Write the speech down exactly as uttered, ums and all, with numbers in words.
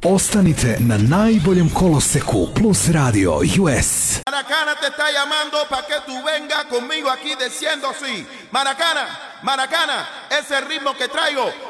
Ostanite na najboljem koloseku Plus Radio U S. Maracana te está llamando para que tú vengas conmigo aquí diciendo así. Maracana, Maracana, ese ritmo que traigo